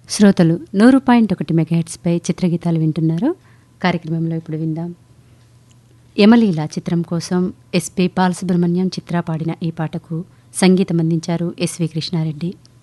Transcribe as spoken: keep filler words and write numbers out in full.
శ్రోతలు నూరు పాయింట్ ఒకటి మెగాహెట్స్పై చిత్రగీతాలు వింటున్నారు. కార్యక్రమంలో ఇప్పుడు విందాం. యమలీల చిత్రం కోసం ఎస్పి బాలసుబ్రహ్మణ్యం చిత్ర పాడిన ఈ పాటకు సంగీతం అందించారు ఎస్వి కృష్ణారెడ్డి.